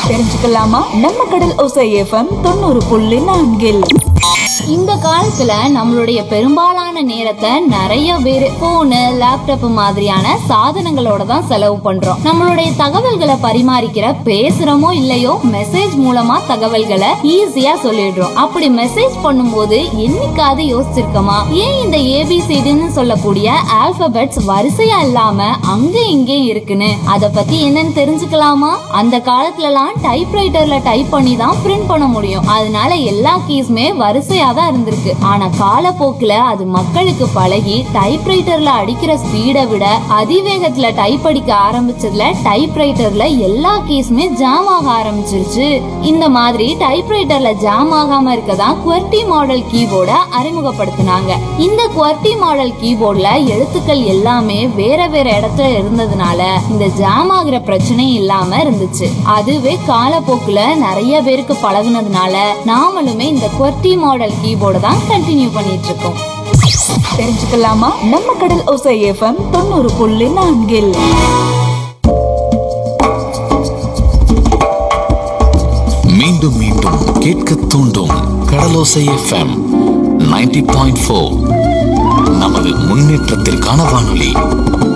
தெரிஞ்சுக்கலாமா? நம்ம கடல் ஓசை எஃப்எம் 90.4. இந்த காலத்துல நம்மளுடைய பெரும்பாலான நேரத்தை நிறைய பேரு போனு, லேப்டாப் மாதிரியான சாதனங்களோட தான் செலவு பண்றோம். நம்மளுடைய தகவல்களை பரிமாறிக்கிற பேசுறோமோ இல்லையோ மெசேஜ் மூலமா தகவல்களை ஈஸியா சொல்லிடுறோம். அப்படி மெசேஜ் பண்ணும்போது என்னைக்காவது யோசிச்சிருக்கோமா, ஏன் இந்த ஏபிசிடின்னு சொல்லக்கூடிய ஆல்பபெட்ஸ் வரிசையா இல்லாம அங்க இங்கே இருக்குன்னு? அத பத்தி என்னன்னு தெரிஞ்சுக்கலாமா? அந்த காலத்துல எல்லாம் டைப்ரைட்டர்ல டைப் பண்ணி தான் பிரிண்ட் பண்ண முடியும். அதனால எல்லா கீஸ்மே வரிசையா தான் இருந்திருக்கு. ஆனா காலப்போக்குல அது மக்களுக்கு பழகி டைப்ரைட்டர்ல அடிக்கிற ஸ்பீடை விட அதிவேகத்துல டைப் அடிக்க ஆரம்பிச்சதுல டைப்ரைட்டர்ல எல்லா கீஸ்மே ஜாம் ஆக ஆரம்பிச்சிருச்சு. இந்த மாதிரி டைப்ரைட்டர்ல ஜாம் ஆகாம இருக்கதான் QWERTY மாடல் கீபோர்ட அறிமுகப்படுத்தினாங்க. இந்த QWERTY மாடல் கீபோர்ட்ல எழுத்துக்கள் எல்லாமே வேற வேற இடத்துல இருந்ததுனால இந்த ஜாம் ஆகுற பிரச்சனை இல்லாம இருந்துச்சு. அதுவே காலப்போக்குல நிறைய பேருக்கு பழகுனதுனால நாமளுமே இந்த QWERTY மாடல் கீபோர்டு தான் கண்டினியூ பண்ணிட்டு இருக்கோம். தெரிஞ்சுக்கலாமா? நம்ம கடல் ஓசை எஃப்எம் 90.4. மீண்டும் மீண்டும் கேட்க தூண்டும் கடலோசை எஃப்எம் 90.4. நமது முன்னேற்றத்திற்கான வானொலி.